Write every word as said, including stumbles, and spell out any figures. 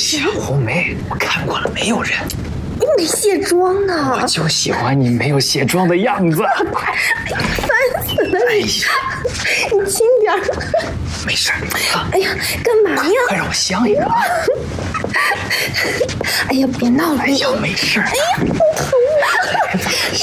小红梅，我看过了，没有人。 你没卸妆呢。 我就喜欢你没有卸妆的样子。 快，烦死了！哎呀，你轻点儿。 没事。 哎呀，干嘛呀？ 快让我香一个。 哎呀，别闹了。 哎呀，没事。 哎呀，好疼啊！